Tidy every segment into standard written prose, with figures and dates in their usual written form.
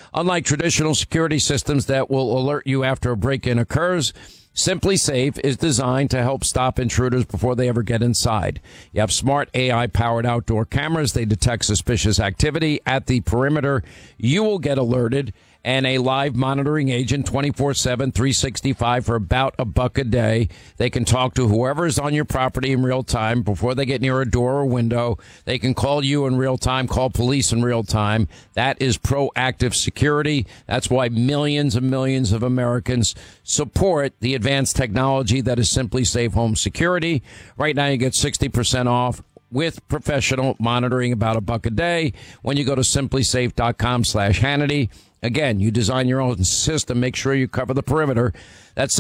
Unlike traditional security systems that will alert you after a break-in occurs, SimpliSafe is designed to help stop intruders before they ever get inside. You have smart AI-powered outdoor cameras. They detect suspicious activity at the perimeter. You will get alerted, and a live monitoring agent 24/7, 365 for about $1 a day. They can talk to whoever is on your property in real time before they get near a door or window. They can call you in real time, call police in real time. That is proactive security. That's why millions and millions of Americans support the advanced technology that is SimpliSafe Home Security. Right now, you get 60% off with professional monitoring, about $1 a day, when you go to simplisafe.com/Hannity. Again, you design your own system. Make sure you cover the perimeter. That's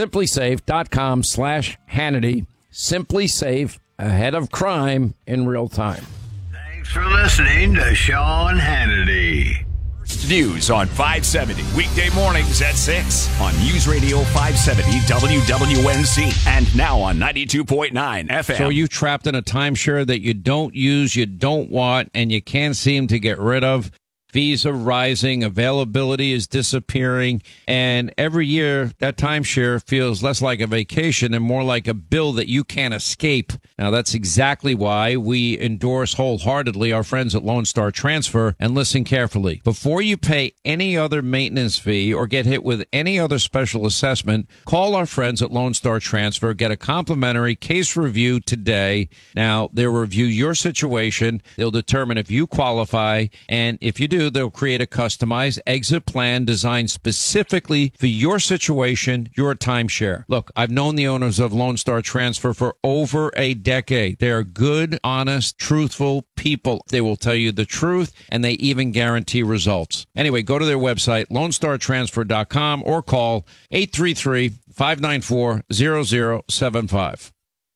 simplisafe.com/Hannity. SimpliSafe, ahead of crime in real time. Thanks for listening to Sean Hannity. News on 570, weekday mornings at 6 on News Radio 570 WWNC and now on 92.9 FM. So you trapped in a timeshare that you don't use, you don't want, and you can't seem to get rid of. Fees are rising, availability is disappearing, and every year that timeshare feels less like a vacation and more like a bill that you can't escape. Now, that's exactly why we endorse wholeheartedly our friends at Lone Star Transfer, and listen carefully. Before you pay any other maintenance fee or get hit with any other special assessment, call our friends at Lone Star Transfer. Get a complimentary case review today. Now, they'll review your situation. They'll determine if you qualify, and if you do, they'll create a customized exit plan designed specifically for your situation, your timeshare. Look, I've known the owners of Lone Star Transfer for over a decade. They are good, honest, truthful people. They will tell you the truth, and they even guarantee results. Anyway, go to their website, LoneStarTransfer.com, or call 833-594-0075.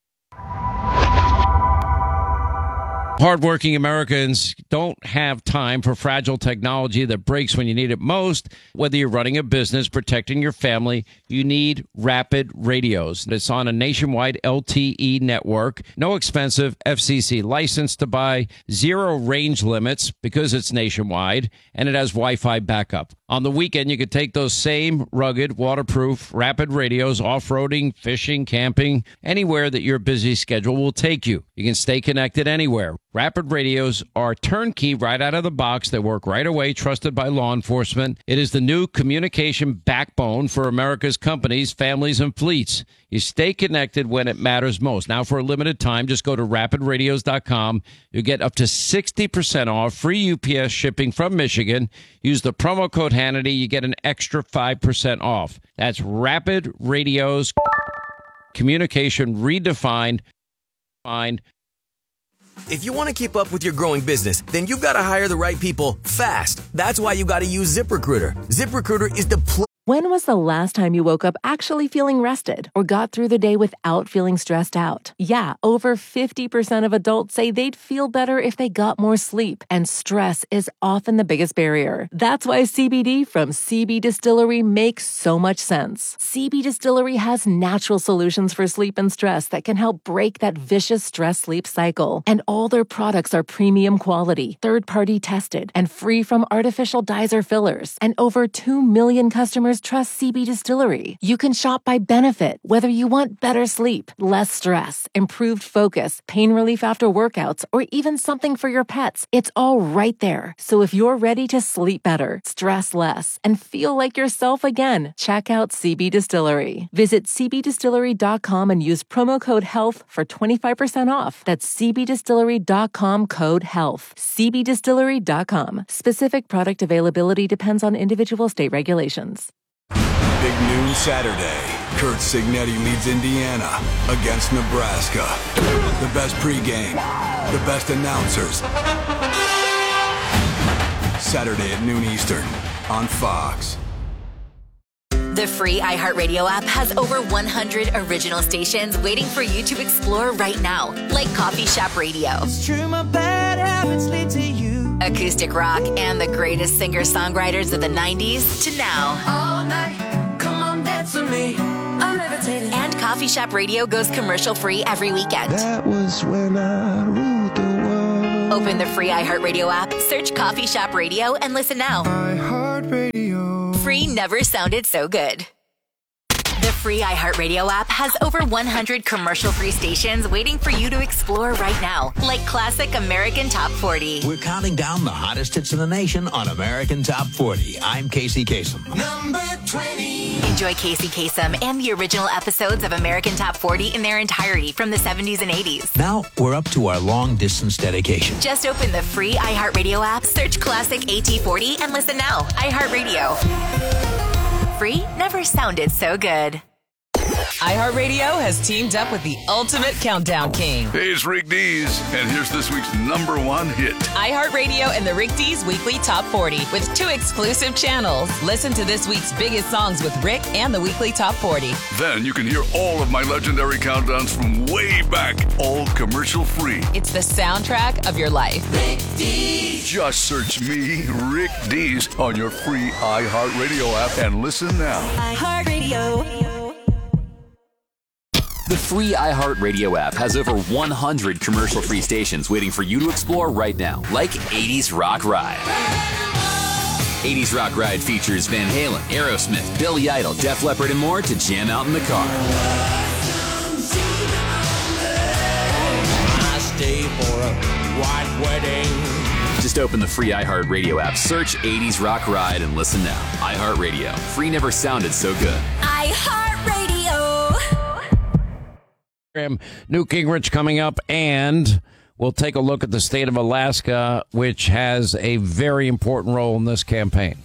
Hardworking Americans don't have time for fragile technology that breaks when you need it most. Whether you're running a business, protecting your family, you need Rapid Radios. It's on a nationwide LTE network, no expensive FCC license to buy, zero range limits because it's nationwide, and it has Wi-Fi backup. On the weekend, you could take those same rugged, waterproof, Rapid Radios off-roading, fishing, camping, anywhere that your busy schedule will take you. You can stay connected anywhere. Rapid Radios are turnkey right out of the box. They work right away, trusted by law enforcement. It is the new communication backbone for America's companies, families, and fleets. You stay connected when it matters most. Now, for a limited time, just go to rapidradios.com. You'll get up to 60% off, free UPS shipping from Michigan. Use the promo code Hannity. You get an extra 5% off. That's Rapid Radios, communication redefined. If you want to keep up with your growing business, then you've got to hire the right people fast. That's why you got to use ZipRecruiter. ZipRecruiter is the When was the last time you woke up actually feeling rested or got through the day without feeling stressed out? Yeah, over 50% of adults say they'd feel better if they got more sleep, and stress is often the biggest barrier. That's why CBD from CB Distillery makes so much sense. CB Distillery has natural solutions for sleep and stress that can help break that vicious stress-sleep cycle. And all their products are premium quality, third-party tested, and free from artificial dyes or fillers. And over 2 million customers trust CB Distillery. You can shop by benefit, whether you want better sleep, less stress, improved focus, pain relief after workouts, or even something for your pets. It's all right there. So if you're ready to sleep better, stress less, and feel like yourself again, check out CB Distillery. Visit cbdistillery.com and use promo code HEALTH for 25% off. That's cbdistillery.com code HEALTH. cbdistillery.com. Specific product availability depends on individual state regulations. Big noon Saturday. Kurt Signetti leads Indiana against Nebraska. The best pregame, the best announcers. Saturday at noon Eastern on Fox. The free iHeartRadio app has over 100 original stations waiting for you to explore right now, like Coffee Shop Radio. It's true, my bad habits lead to you. Acoustic rock and the greatest singer-songwriters of the 90s to now. All night, come on, dance with me. I'm levitating. And Coffee Shop Radio goes commercial-free every weekend. That was when I ruled the world. Open the free iHeartRadio app, search Coffee Shop Radio, and listen now. iHeartRadio. Free never sounded so good. The free iHeartRadio app has over 100 commercial-free stations waiting for you to explore right now, like classic American Top 40. We're counting down the hottest hits in the nation on American Top 40. I'm Casey Kasem. Number 20. Enjoy Casey Kasem and the original episodes of American Top 40 in their entirety from the 70s and 80s. Now we're up to our long-distance dedication. Just open the free iHeartRadio app, search classic AT40, and listen now. iHeartRadio. Free never sounded so good. iHeartRadio has teamed up with the ultimate countdown king. Hey, it's Rick Dees, and here's this week's #1 hit. iHeartRadio and the Rick Dees Weekly Top 40 with 2 exclusive channels. Listen to this week's biggest songs with Rick and the Weekly Top 40. Then you can hear all of my legendary countdowns from way back, all commercial free. It's the soundtrack of your life. Rick Dees. Just search me, Rick Dees, on your free iHeartRadio app and listen now. iHeartRadio. The free iHeartRadio app has over 100 commercial-free stations waiting for you to explore right now, like 80s Rock Ride. 80s Rock Ride features Van Halen, Aerosmith, Billy Idol, Def Leppard, and more to jam out in the car. I stay for a white wedding. Just open the free iHeartRadio app, search 80s Rock Ride, and listen now. iHeartRadio. Free never sounded so good. iHeartRadio. Newt Gingrich coming up, and we'll take a look at the state of Alaska, which has a very important role in this campaign.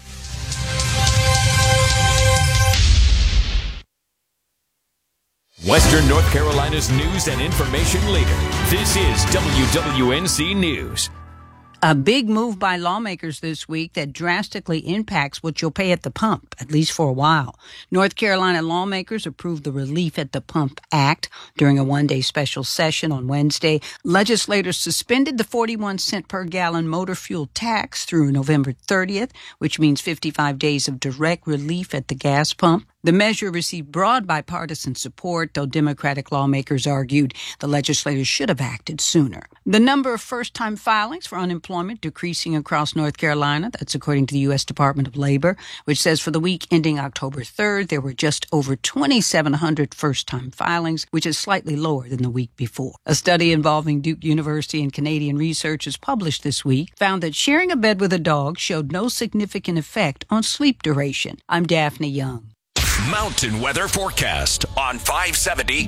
Western North Carolina's news and information leader. This is WWNC News. A big move by lawmakers this week that drastically impacts what you'll pay at the pump, at least for a while. North Carolina lawmakers approved the Relief at the Pump Act during a one-day special session on Wednesday. Legislators suspended the 41-cent per gallon motor fuel tax through November 30th, which means 55 days of direct relief at the gas pump. The measure received broad bipartisan support, though Democratic lawmakers argued the legislators should have acted sooner. The number of first-time filings for unemployment decreasing across North Carolina. That's according to the U.S. Department of Labor, which says for the week ending October 3rd, there were just over 2,700 first-time filings, which is slightly lower than the week before. A study involving Duke University and Canadian researchers published this week found that sharing a bed with a dog showed no significant effect on sleep duration. I'm Daphne Young. Mountain weather forecast on 570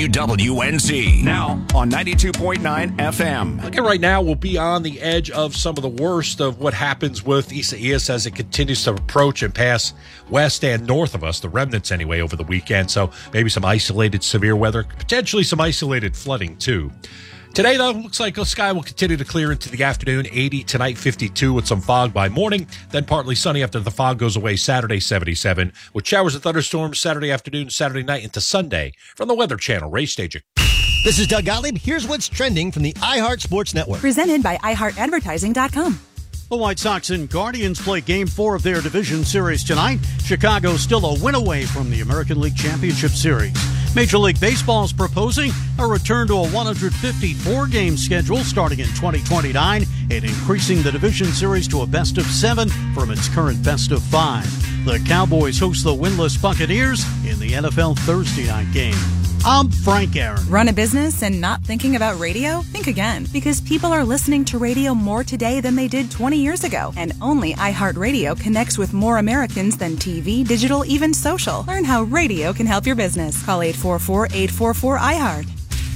WWNC. Now on 92.9 FM. Look at right now, we'll be on the edge of some of the worst of what happens with Isaias as it continues to approach and pass west and north of us, the remnants anyway, over the weekend. So maybe some isolated severe weather, potentially some isolated flooding too. Today, though, looks like the sky will continue to clear into the afternoon. 80 tonight, 52 with some fog by morning. Then partly sunny after the fog goes away. Saturday, 77 with showers and thunderstorms Saturday afternoon, Saturday night into Sunday. From the Weather Channel, Ray Stagik. This is Doug Gottlieb. Here's what's trending from the iHeart Sports Network. Presented by iHeartAdvertising.com. The White Sox and Guardians play Game 4 of their division series tonight. Chicago still a win away from the American League Championship Series. Major League Baseball is proposing a return to a 154-game schedule starting in 2029 and increasing the division series to a best-of-7 from its current best-of-5. The Cowboys host the winless Buccaneers in the NFL Thursday night game. I'm Frank Aaron. Run a business and not thinking about radio? Think again, because people are listening to radio more today than they did 20 years ago. And only iHeartRadio connects with more Americans than TV, digital, even social. Learn how radio can help your business. Call 844-844-iHeart.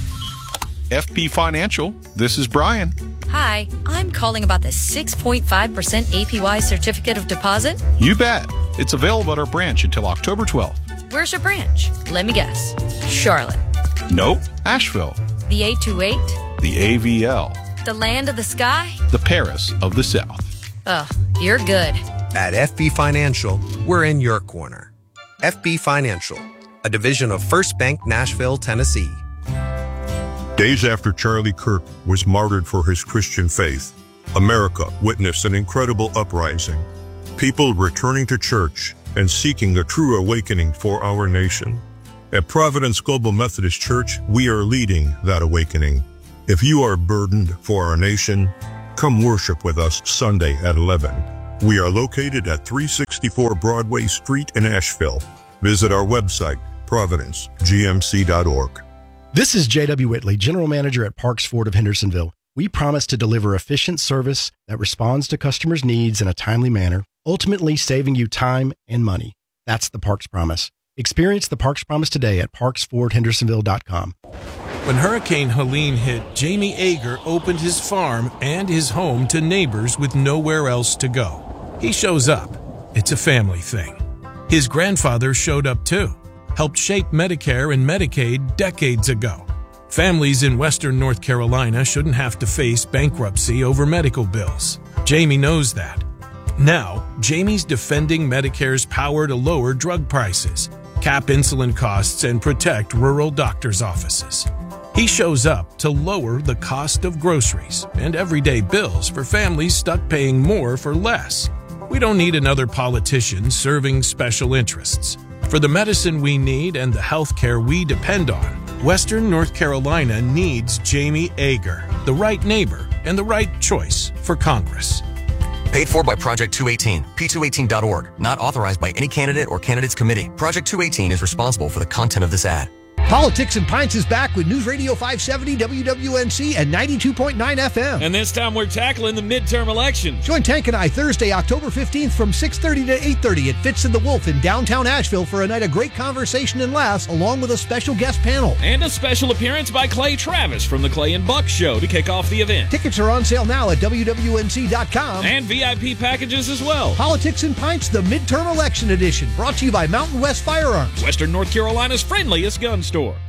FP Financial, this is Brian. Hi, I'm calling about the 6.5% APY certificate of deposit. You bet. It's available at our branch until October 12th. Where's your branch? Let me guess. Charlotte. Nope. Asheville. The 828? The AVL. The land of the sky? The Paris of the South. Oh, you're good. At FB Financial, we're in your corner. FB Financial, a division of First Bank, Nashville, Tennessee. Days after Charlie Kirk was martyred for his Christian faith, America witnessed an incredible uprising. People returning to church and seeking a true awakening for our nation. At Providence Global Methodist Church, we are leading that awakening. If you are burdened for our nation, come worship with us Sunday at 11. We are located at 364 Broadway Street in Asheville. Visit our website, providencegmc.org. This is J.W. Whitley, General Manager at Parks Ford of Hendersonville. We promise to deliver efficient service that responds to customers' needs in a timely manner, ultimately saving you time and money. That's the Parks Promise. Experience the Parks Promise today at parksfordhendersonville.com. When Hurricane Helene hit, Jamie Ager opened his farm and his home to neighbors with nowhere else to go. He shows up. It's a family thing. His grandfather showed up too, helped shape Medicare and Medicaid decades ago. Families in Western North Carolina shouldn't have to face bankruptcy over medical bills. Jamie knows that. Now, Jamie's defending Medicare's power to lower drug prices, cap insulin costs, and protect rural doctors' offices. He shows up to lower the cost of groceries and everyday bills for families stuck paying more for less. We don't need another politician serving special interests. For the medicine we need and the health care we depend on, Western North Carolina needs Jamie Ager, the right neighbor and the right choice for Congress. Paid for by Project 218, p218.org. Not authorized by any candidate or candidates committee. Project 218 is responsible for the content of this ad. Politics and Pints is back with News Radio 570 WWNC and 92.9 FM. And this time we're tackling the midterm elections. Join Tank and I Thursday, October 15th from 6:30 to 8:30 at Fitz and the Wolf in downtown Asheville for a night of great conversation and laughs along with a special guest panel. And a special appearance by Clay Travis from the Clay and Buck Show to kick off the event. Tickets are on sale now at WWNC.com. And VIP packages as well. Politics and Pints, the midterm election edition, brought to you by Mountain West Firearms. Western North Carolina's friendliest gun store.